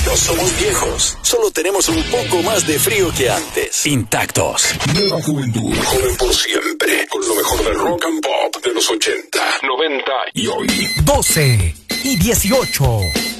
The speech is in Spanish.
No somos viejos, solo tenemos un poco más de frío que antes. Intactos. Nueva juventud, joven por siempre, con lo mejor del rock and pop de los 80, 90 y hoy. 12 y 18.